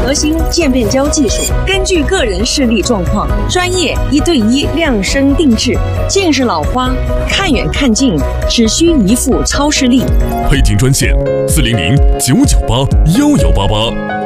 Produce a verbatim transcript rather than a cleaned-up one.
核心渐变焦技术，根据个人视力状况，专业一对一量身定制。近视老花，看远看近，只需一副超视力。 配镜专线：四零零九九八幺幺八八。